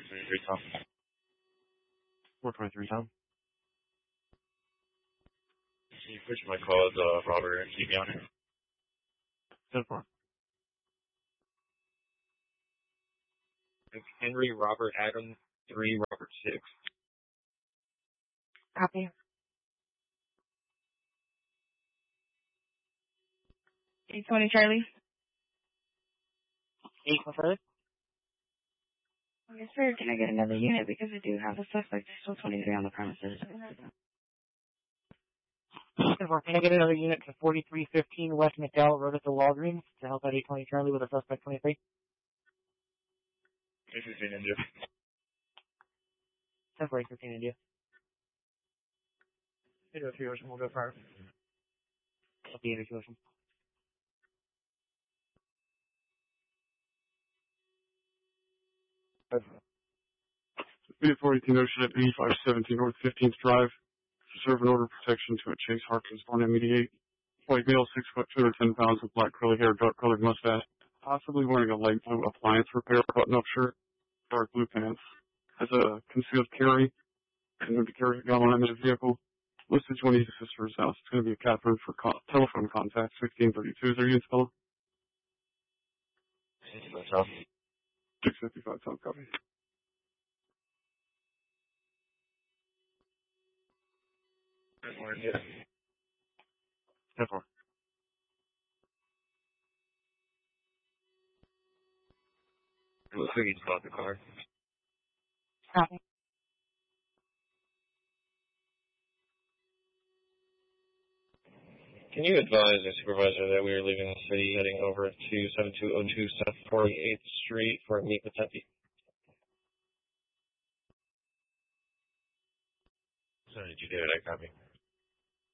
423 Tom. 423 Tom. Can you push my call as Robert and keep me on it? 10-4. Henry, Robert, Adam, 3, Robert, 6. Copy. 820 Charlie. 8 Yes, sir. Can I get another unit? Because I do have a suspect still 23 on the premises. 10-4. Can I get another unit to 4315 West McDowell Road at the Walgreens to help out 820 Charlie with a suspect 23? 815 India. 10-4, 815 India. 803 Ocean, we'll go fire. Okay, 802 Ocean. Unit 418 Ocean at 8517 North 15th Drive to serve an order of protection to a Chase Harkins, born M88. White male, 6 foot, 210 pounds, with black curly hair, dark colored mustache, possibly wearing a light blue appliance repair button-up shirt, dark blue pants. Has a concealed carry, and would carry a gun on him in his vehicle. Listed 20 to sister's house. It's going to be a Catherine for telephone contact, 1632. Is there units, fellow? 655 Tom, copy. India. 10-4. It looks like he bought the car. Copy. Can you advise the supervisor that we are leaving the city heading over to 7202 South 48th Street for a meet with Tempe? Sorry, did you get it? I copy.